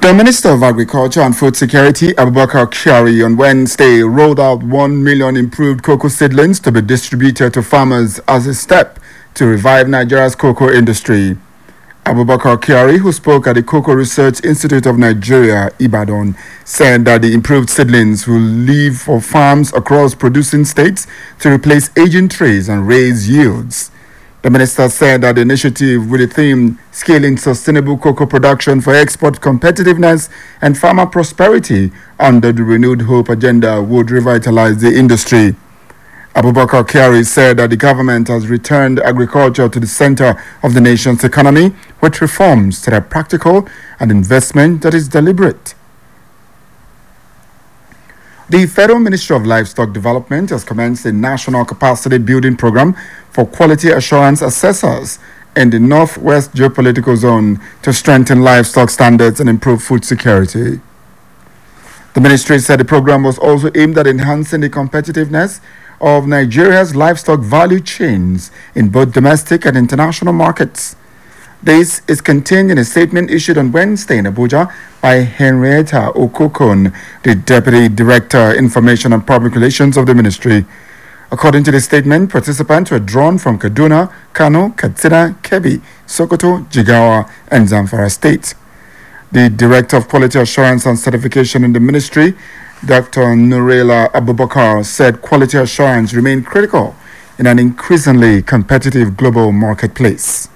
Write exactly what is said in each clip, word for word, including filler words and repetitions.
The Minister of Agriculture and Food Security, Abubakar Kyari, on Wednesday rolled out one million improved cocoa seedlings to be distributed to farmers as a step to revive Nigeria's cocoa industry. Abubakar Kyari, who spoke at the Cocoa Research Institute of Nigeria, Ibadan, said that the improved seedlings will leave for farms across producing states to replace aging trays and raise yields. The minister said that the initiative with the theme Scaling Sustainable Cocoa Production for Export Competitiveness and Farmer Prosperity under the Renewed Hope Agenda would revitalize the industry. Abubakar Kyari said that the government has returned agriculture to the center of the nation's economy with reforms that are practical and investment that is deliberate. The Federal Ministry of Livestock Development has commenced a national capacity building program for quality assurance assessors in the Northwest Geopolitical Zone to strengthen livestock standards and improve food security. The ministry said the program was also aimed at enhancing the competitiveness of Nigeria's livestock value chains in both domestic and international markets. This is contained in a statement issued on Wednesday in Abuja by Henrietta Okokon, the Deputy Director, Information and Public Relations of the Ministry. According to the statement, participants were drawn from Kaduna, Kano, Katsina, Kebbi, Sokoto, Jigawa, and Zamfara states. The Director of Quality Assurance and Certification in the Ministry, Doctor Nurela Abubakar, said quality assurance remained critical in an increasingly competitive global marketplace.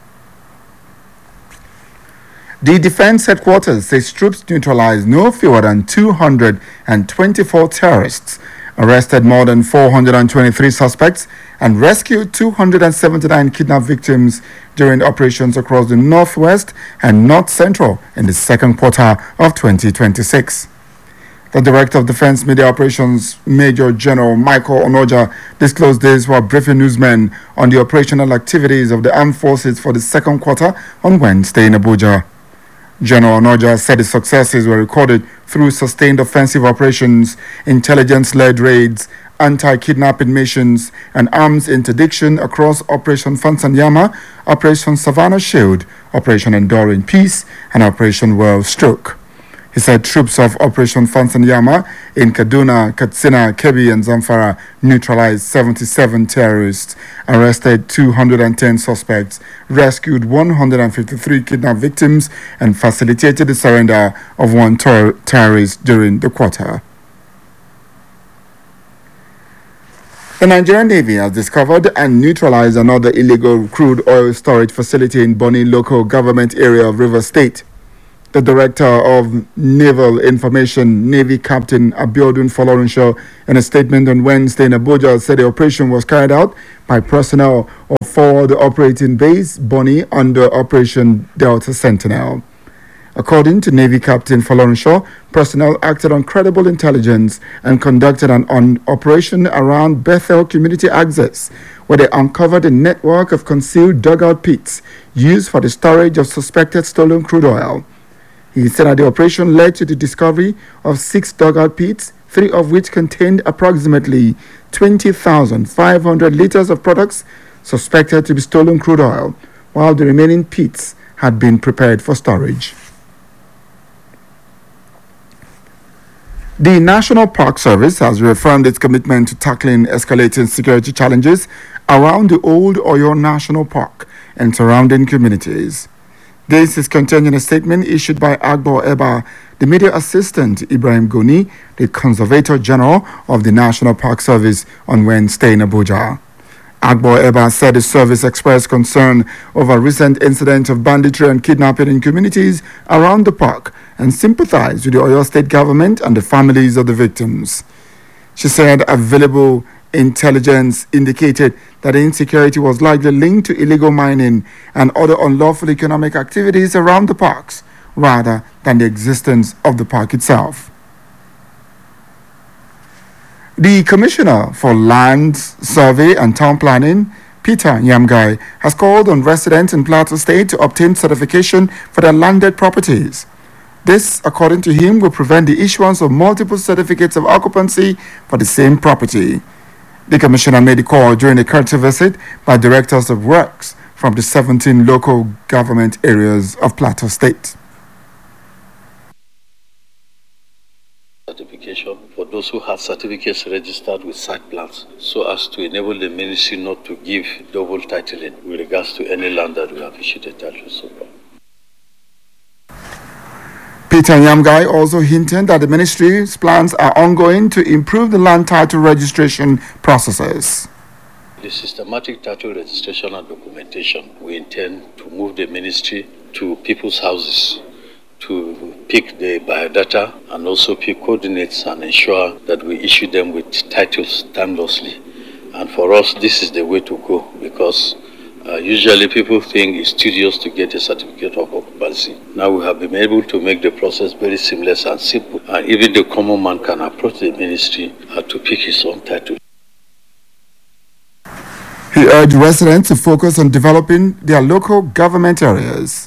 The Defense Headquarters says troops neutralized no fewer than two hundred twenty-four terrorists, arrested more than four hundred twenty-three suspects, and rescued two hundred seventy-nine kidnapped victims during operations across the Northwest and North Central in the second quarter of twenty twenty-six. The Director of Defense Media Operations, Major General Michael Onoja, disclosed this while briefing newsmen on the operational activities of the armed forces for the second quarter on Wednesday in Abuja. General Onoja said the successes were recorded through sustained offensive operations, intelligence-led raids, anti-kidnapping missions, and arms interdiction across Operation Fansanyama, Operation Savannah Shield, Operation Enduring Peace, and Operation World Stroke. He said troops of Operation Fansanyama in Kaduna, Katsina, Kebbi, and Zamfara neutralized seventy-seven terrorists, arrested two hundred ten suspects, rescued one hundred fifty-three kidnapped victims, and facilitated the surrender of one ter- terrorist during the quarter. The Nigerian Navy has discovered and neutralized another illegal crude oil storage facility in Bonny local government area of Rivers State. The Director of Naval Information, Navy Captain Abiodun Folorunsho, in a statement on Wednesday in Abuja, said the operation was carried out by personnel of Forward Operating Base, Bonny, under Operation Delta Sentinel. According to Navy Captain Folorunsho, personnel acted on credible intelligence and conducted an on operation around Bethel Community Access, where they uncovered a network of concealed dugout pits used for the storage of suspected stolen crude oil. He said that the operation led to the discovery of six dugout pits, three of which contained approximately twenty thousand five hundred liters of products suspected to be stolen crude oil, while the remaining pits had been prepared for storage. The National Park Service has reaffirmed its commitment to tackling escalating security challenges around the Old Oyo National Park and surrounding communities. This is contained in a statement issued by Agbo Eba, the media assistant Ibrahim Goni, the Conservator General of the National Park Service, on Wednesday in Abuja. Agbo Eba said the service expressed concern over recent incidents of banditry and kidnapping in communities around the park and sympathized with the Oyo State government and the families of the victims. She said available intelligence indicated that the insecurity was likely linked to illegal mining and other unlawful economic activities around the parks, rather than the existence of the park itself. The Commissioner for Land Survey and Town Planning, Peter Nyamgai, has called on residents in Plateau State to obtain certification for their landed properties. This, according to him, will prevent the issuance of multiple certificates of occupancy for the same property. The Commissioner made the call during a courtesy visit by directors of works from the seventeen local government areas of Plateau State. certification for those who have certificates registered with site plans, so as to enable the ministry not to give double titling with regards to any land that we have issued a title so far. Peter Nyamgai also hinted that the ministry's plans are ongoing to improve the land title registration processes. The systematic title registration and documentation, we intend to move the ministry to people's houses to pick the biodata and also pick coordinates and ensure that we issue them with titles timelessly. And for us, this is the way to go, because uh, usually people think it's tedious to get a certificate of occupancy. Now we have been able to make the process very seamless and simple, and even the common man can approach the ministry uh, to pick his own title. He urged residents to focus on developing their local government areas.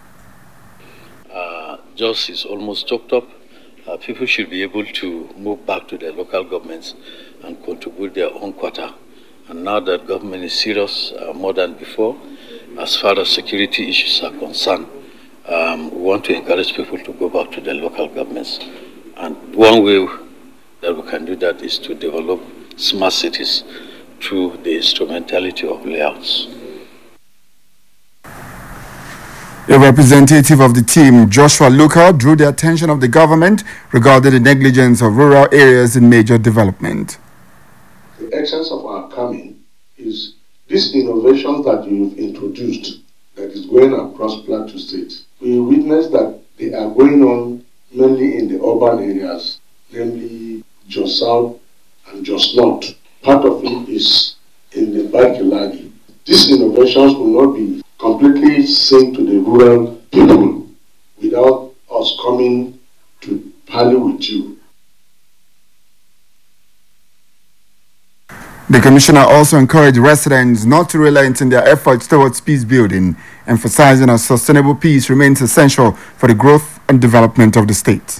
Uh, Jos is almost choked up. Uh, people should be able to move back to their local governments and contribute their own quota. And now that government is serious uh, more than before, as far as security issues are concerned, um, we want to encourage people to go back to their local governments. And one way that we can do that is to develop smart cities through the instrumentality of layouts. A representative of the team, Joshua Luka, drew the attention of the government regarding the negligence of rural areas in major development. The essence of our coming is these innovations that you've introduced that is going across Plateau State. We witness that they are going on mainly in the urban areas, namely Jos South and Jos North. Part of it is in the Barkelagi. These innovations will not be completely seen to the rural people without us coming to parley with you. The commissioner also encouraged residents not to relent in their efforts towards peace building, emphasizing that sustainable peace remains essential for the growth and development of the state.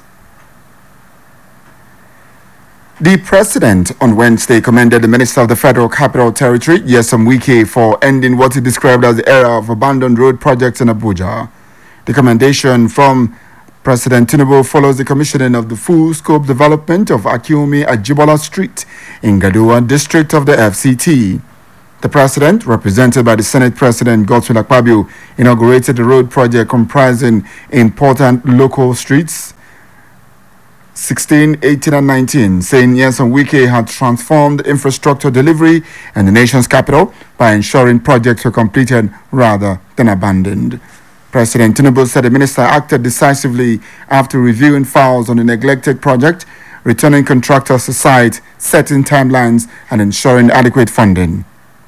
The president on Wednesday commended the Minister of the Federal Capital Territory, Nyesom Wike, for ending what he described as the era of abandoned road projects in Abuja. The commendation from President Tinubu follows the commissioning of the full-scope development of Akiumi Ajibola Street in Gadowa district of the F C T. The president, represented by the Senate President Godswill Akpabio, inaugurated the road project comprising important local streets sixteen, eighteen, and nineteen, saying Nyesom Wike had transformed infrastructure delivery in the nation's capital by ensuring projects were completed rather than abandoned. President Tinubu said the minister acted decisively after reviewing files on the neglected project, returning contractors to site, setting timelines, and ensuring adequate funding.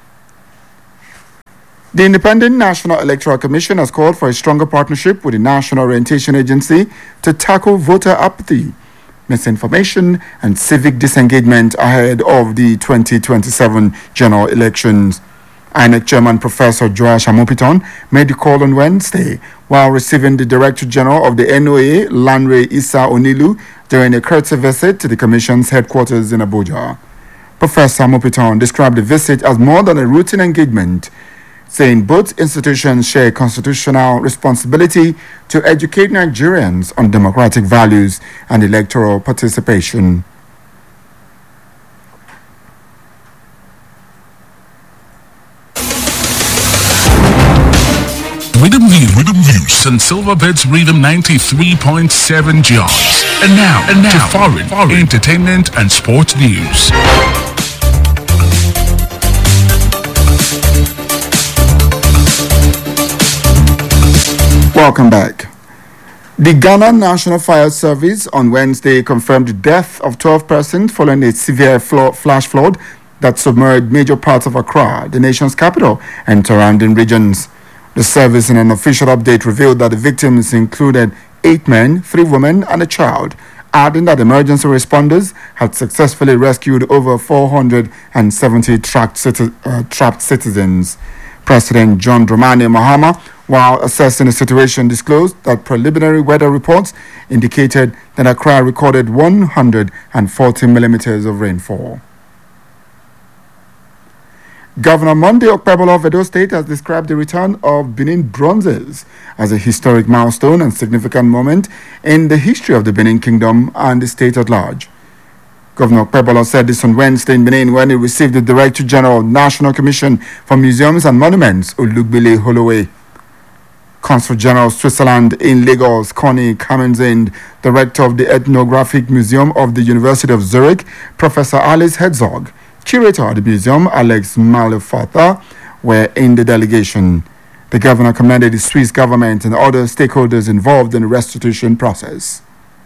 The Independent National Electoral Commission has called for a stronger partnership with the National Orientation Agency to tackle voter apathy, misinformation, and civic disengagement ahead of the twenty twenty-seven general elections. I N E C Chairman Professor Joash Amopiton made the call on Wednesday while receiving the Director General of the N O A, Lanre Issa Onilu, during a courtesy visit to the Commission's headquarters in Abuja. Professor Amopiton described the visit as more than a routine engagement, saying both institutions share constitutional responsibility to educate Nigerians on democratic values and electoral participation. Rhythm News, Rhythm News, and Silverbirds Rhythm ninety-three point seven jobs. And now, and now, to foreign, foreign entertainment and sports news. Welcome back. The Ghana National Fire Service on Wednesday confirmed the death of twelve persons following a severe flo- flash flood that submerged major parts of Accra, the nation's capital, and surrounding regions. The service in an official update revealed that the victims included eight men, three women, and a child, adding that emergency responders had successfully rescued over four hundred seventy trapped, citi- uh, trapped citizens. President John Dramani Mahama, while assessing the situation, disclosed that preliminary weather reports indicated that Accra recorded one hundred forty millimeters of rainfall. Governor Monday Okpebolo of Edo State has described the return of Benin bronzes as a historic milestone and significant moment in the history of the Benin Kingdom and the state at large. Governor Okpebholo said this on Wednesday in Benin when he received the Director General of National Commission for Museums and Monuments, Olugbele Holloway. Consul General of Switzerland in Lagos, Connie Kamenzind, Director of the Ethnographic Museum of the University of Zurich, Professor Alice Herzog, Curator of the museum, Alex Malefata, were in the delegation. The governor commended the Swiss government and other stakeholders involved in the restitution process.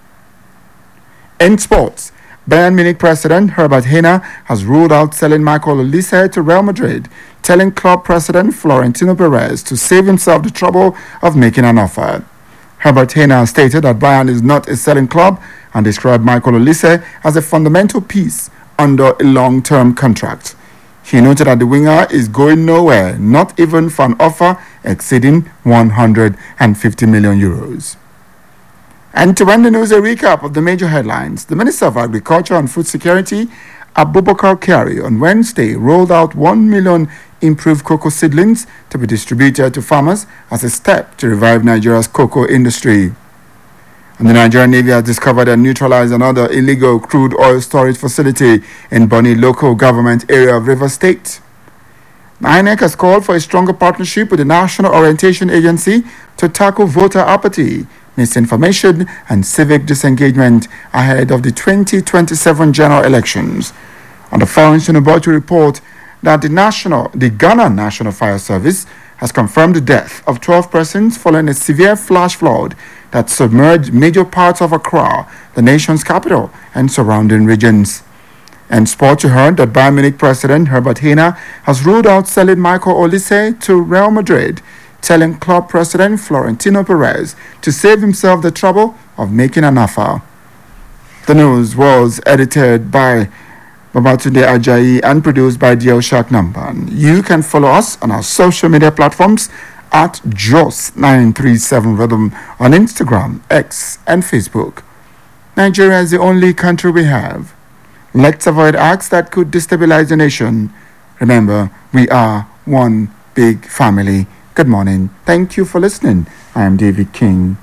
In sports, Bayern Munich president Herbert Hainer has ruled out selling Michael Olise to Real Madrid, telling club president Florentino Perez to save himself the trouble of making an offer. Herbert Hainer stated that Bayern is not a selling club and described Michael Olise as a fundamental piece under a long-term contract. He noted that the winger is going nowhere, not even for an offer exceeding one hundred fifty million euros. And to end the news, a recap of the major headlines. The Minister of Agriculture and Food Security, Abubakar Kyari, on Wednesday rolled out one million improved cocoa seedlings to be distributed to farmers as a step to revive Nigeria's cocoa industry. And the Nigerian Navy has discovered and neutralized another illegal crude oil storage facility in Bonny local government area of Rivers State. I N E C has called for a stronger partnership with the National Orientation Agency to tackle voter apathy, misinformation and civic disengagement ahead of the twenty twenty-seven general elections. On the following Shinobuchi report that the national, the Ghana National Fire Service has confirmed the death of twelve persons following a severe flash flood that submerged major parts of Accra, the nation's capital, and surrounding regions. In sport, you heard that Bayern Munich president Herbert Hainer has ruled out selling Michael Olise to Real Madrid, telling club president Florentino Perez to save himself the trouble of making an offer. The news was edited by Babatunde Ajayi and produced by D L Shark Namban. You can follow us on our social media platforms at J O S nine three seven Rhythm on Instagram, X, and Facebook. Nigeria is the only country we have. Let's avoid acts that could destabilize the nation. Remember, we are one big family. Good morning. Thank you for listening. I am David King.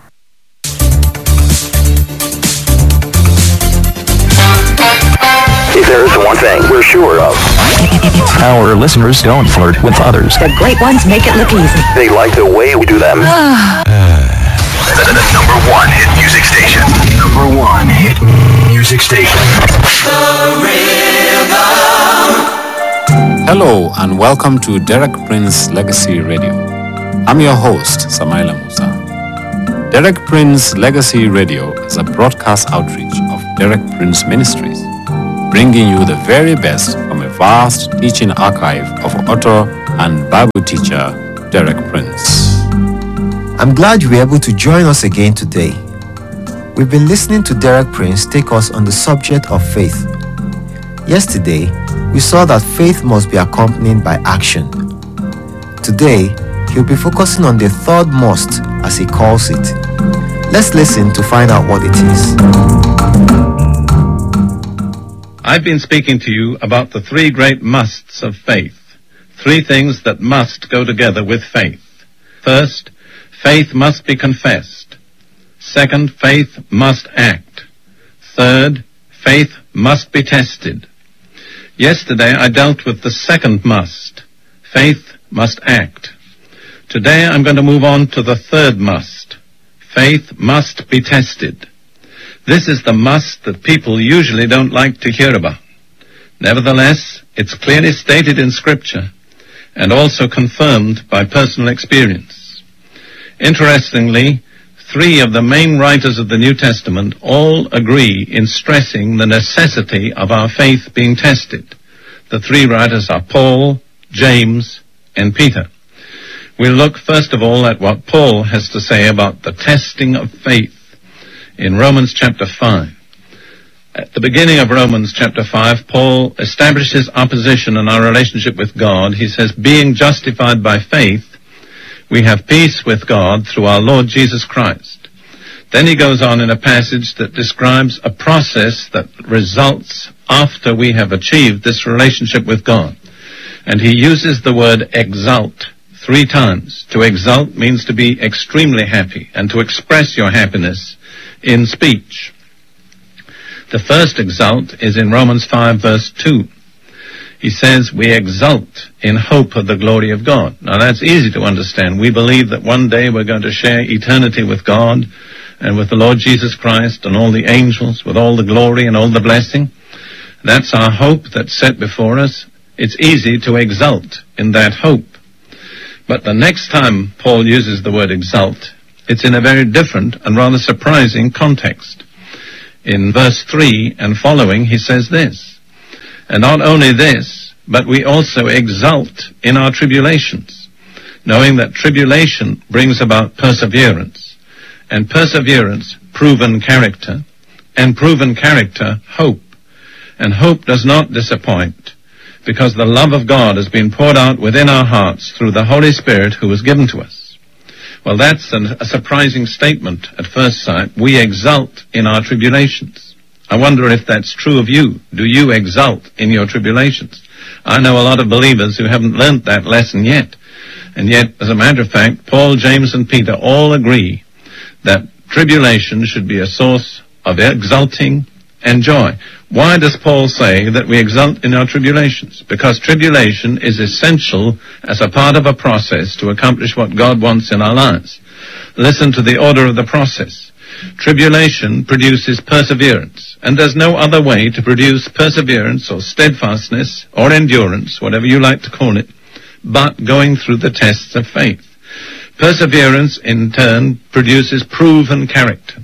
If there is one thing we're sure of, our listeners don't flirt with others. The great ones make it look easy. They like the way we do them. uh, the, the number one hit music station. Number one hit music station. The Rhythm. Hello and welcome to Derek Prince Legacy Radio. I'm your host, Samaila Musa. Derek Prince Legacy Radio is a broadcast outreach of Derek Prince Ministries, bringing you the very best from a vast teaching archive of author and Bible teacher Derek Prince. I'm glad you were able to join us again today. We've been listening to Derek Prince take us on the subject of faith. Yesterday, we saw that faith must be accompanied by action. Today, he'll be focusing on the third must, as he calls it. Let's listen to find out what it is. I've been speaking to you about the three great musts of faith. Three things that must go together with faith. First, faith must be confessed. Second, faith must act. Third, faith must be tested. Yesterday I dealt with the second must. Faith must act. Today I'm going to move on to the third must. Faith must be tested. This is the must that people usually don't like to hear about. Nevertheless, it's clearly stated in Scripture and also confirmed by personal experience. Interestingly, three of the main writers of the New Testament all agree in stressing the necessity of our faith being tested. The three writers are Paul, James, and Peter. We'll look first of all at what Paul has to say about the testing of faith in Romans chapter five. At the beginning of Romans chapter five, Paul establishes our position and our relationship with God. He says, being justified by faith, we have peace with God through our Lord Jesus Christ. Then he goes on in a passage that describes a process that results after we have achieved this relationship with God. And he uses the word exult three times. To exult means to be extremely happy and to express your happiness in speech. The first exult is in Romans five, verse two. He says, we exult in hope of the glory of God. Now that's easy to understand. We believe that one day we're going to share eternity with God and with the Lord Jesus Christ and all the angels, with all the glory and all the blessing. That's our hope that's set before us. It's easy to exult in that hope. But the next time Paul uses the word exult, it's in a very different and rather surprising context. In verse three and following, he says this, and not only this, but we also exult in our tribulations, knowing that tribulation brings about perseverance, and perseverance, proven character, and proven character, hope. And hope does not disappoint, because the love of God has been poured out within our hearts through the Holy Spirit who was given to us. Well, that's an, a surprising statement at first sight. We exult in our tribulations. I wonder if that's true of you. Do you exult in your tribulations? I know a lot of believers who haven't learnt that lesson yet. And yet, as a matter of fact, Paul, James, and Peter all agree that tribulation should be a source of exulting and joy. Why does Paul say that we exult in our tribulations? Because tribulation is essential as a part of a process to accomplish what God wants in our lives. Listen to the order of the process. Tribulation produces perseverance, and there's no other way to produce perseverance or steadfastness or endurance, whatever you like to call it, but going through the tests of faith. Perseverance, in turn, produces proven character,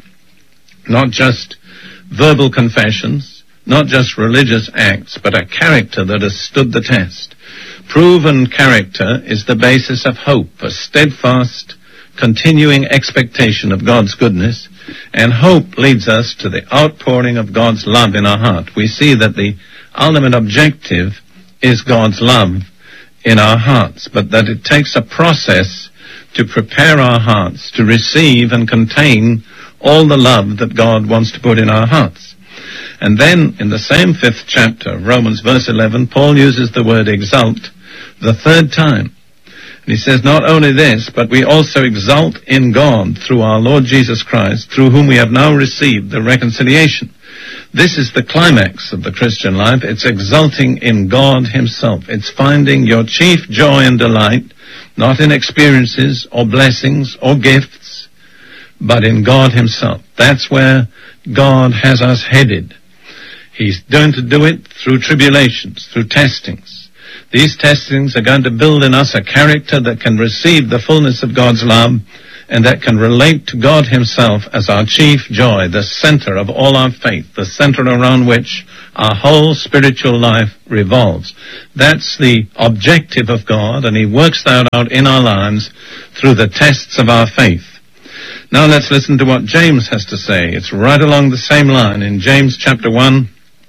not just verbal confessions, not just religious acts, but a character that has stood the test. Proven character is the basis of hope, a steadfast, continuing expectation of God's goodness, and hope leads us to the outpouring of God's love in our heart. We see that the ultimate objective is God's love in our hearts, but that it takes a process to prepare our hearts to receive and contain all the love that God wants to put in our hearts. And then, in the same fifth chapter, Romans verse eleven, Paul uses the word exult the third time. And he says, not only this, but we also exult in God through our Lord Jesus Christ, through whom we have now received the reconciliation. This is the climax of the Christian life. It's exulting in God himself. It's finding your chief joy and delight, not in experiences or blessings or gifts, but in God himself. That's where God has us headed. He's going to do it through tribulations, through testings. These testings are going to build in us a character that can receive the fullness of God's love and that can relate to God himself as our chief joy, the center of all our faith, the center around which our whole spiritual life revolves. That's the objective of God, and he works that out in our lives through the tests of our faith. Now let's listen to what James has to say. It's right along the same line in James chapter one,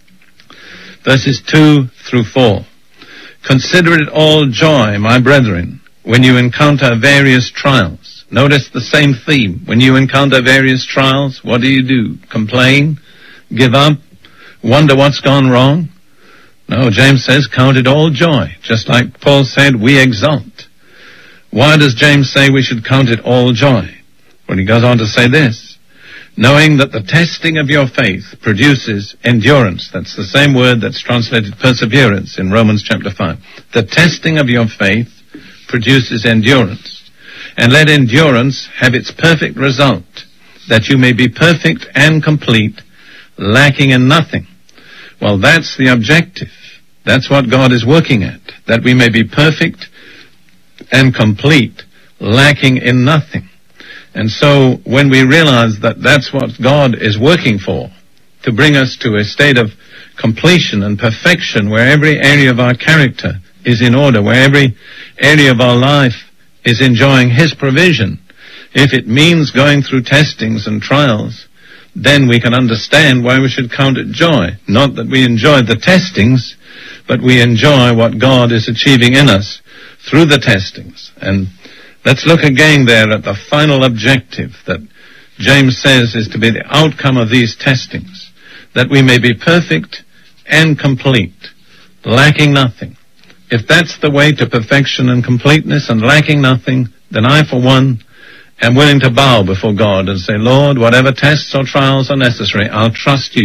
verses two through four. Consider it all joy, my brethren, when you encounter various trials. Notice the same theme. When you encounter various trials, what do you do? Complain? Give up? Wonder what's gone wrong? No, James says, count it all joy. Just like Paul said, we exult. Why does James say we should count it all joy? Well, he goes on to say this, knowing that the testing of your faith produces endurance. That's the same word that's translated perseverance in Romans chapter five. The testing of your faith produces endurance. And let endurance have its perfect result, that you may be perfect and complete, lacking in nothing. Well, that's the objective. That's what God is working at, that we may be perfect and complete, lacking in nothing. And so when we realize that that's what God is working for, to bring us to a state of completion and perfection where every area of our character is in order, where every area of our life is enjoying his provision, if it means going through testings and trials, then we can understand why we should count it joy. Not that we enjoy the testings, but we enjoy what God is achieving in us through the testings. And let's look again there at the final objective that James says is to be the outcome of these testings, that we may be perfect and complete, lacking nothing. If that's the way to perfection and completeness and lacking nothing, then I, for one, am willing to bow before God and say, Lord, whatever tests or trials are necessary, I'll trust you.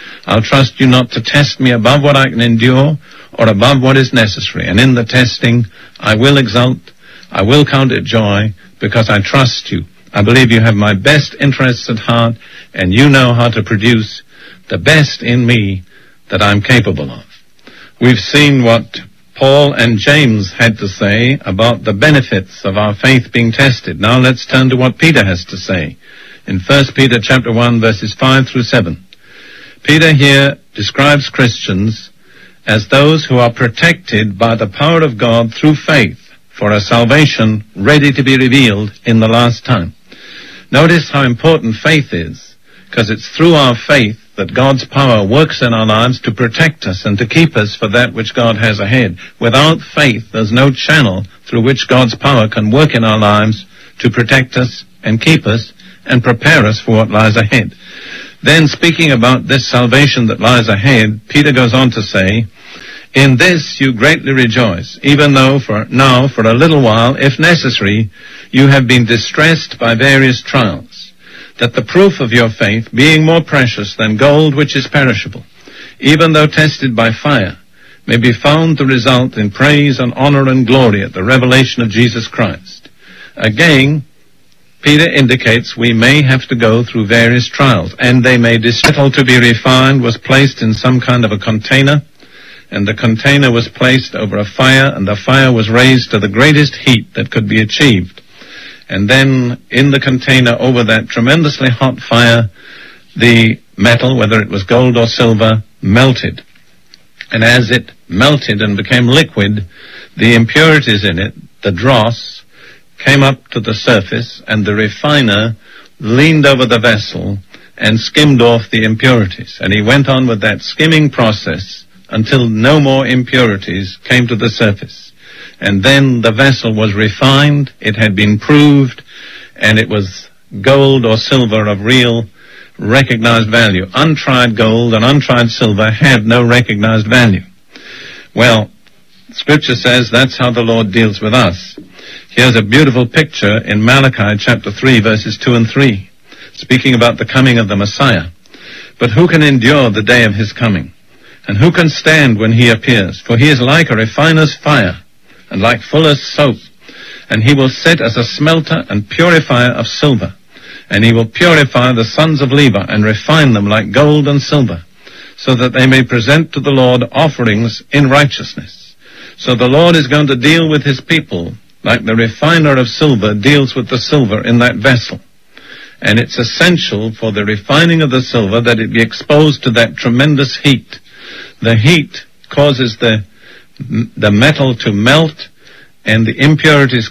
I'll trust you not to test me above what I can endure or above what is necessary. And in the testing, I will exult, I will count it joy, because I trust you. I believe you have my best interests at heart, and you know how to produce the best in me that I'm capable of. We've seen what Paul and James had to say about the benefits of our faith being tested. Now let's turn to what Peter has to say in First Peter chapter one, verses five through seven. Peter here describes Christians as those who are protected by the power of God through faith for a salvation ready to be revealed in the last time. Notice how important faith is, because it's through our faith that God's power works in our lives to protect us and to keep us for that which God has ahead. Without faith, there's no channel through which God's power can work in our lives to protect us and keep us and prepare us for what lies ahead. Then, speaking about this salvation that lies ahead, Peter goes on to say, in this you greatly rejoice, even though for now, for a little while, if necessary, you have been distressed by various trials, that the proof of your faith, being more precious than gold which is perishable, even though tested by fire, may be found to result in praise and honor and glory at the revelation of Jesus Christ. Again, Peter indicates we may have to go through various trials, and they may dis- metal to be refined was placed in some kind of a container, and the container was placed over a fire, and the fire was raised to the greatest heat that could be achieved. And then in the container over that tremendously hot fire, the metal, whether it was gold or silver, melted. And as it melted and became liquid, the impurities in it, the dross, came up to the surface, and the refiner leaned over the vessel and skimmed off the impurities. And he went on with that skimming process until no more impurities came to the surface. And then the vessel was refined, it had been proved, and it was gold or silver of real recognized value. Untried gold and untried silver had no recognized value. Well, Scripture says that's how the Lord deals with us. Here's a beautiful picture in Malachi chapter three, verses two and three, speaking about the coming of the Messiah. But who can endure the day of his coming? And who can stand when he appears? For he is like a refiner's fire, and like fuller's soap. And he will sit as a smelter and purifier of silver. And he will purify the sons of Levi, and refine them like gold and silver, so that they may present to the Lord offerings in righteousness. So the Lord is going to deal with his people like the refiner of silver deals with the silver in that vessel. And it's essential for the refining of the silver that it be exposed to that tremendous heat. The heat causes the, the metal to melt, and the impurities